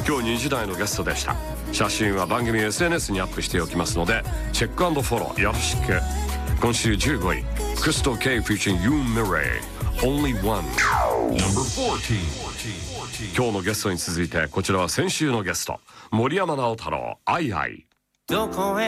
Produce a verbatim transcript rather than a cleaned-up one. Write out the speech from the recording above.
今日にじ台のゲストでした。写真は番組 エスエヌエス にアップしておきますのでチェック&フォローよろしく。今週じゅうごい Crystal K featuring Yoon Mireille Only One。 今日のゲストに続いてこちらは先週のゲスト森山直太朗アイアイ。